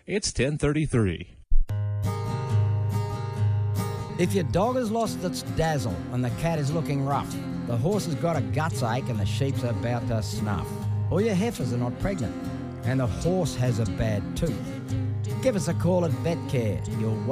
It's 10:33. If your dog has lost its dazzle and the cat is looking rough, the horse has got a guts ache and the sheep's about to snuff, or your heifers are not pregnant and the horse has a bad tooth, give us a call at VetCare. You'll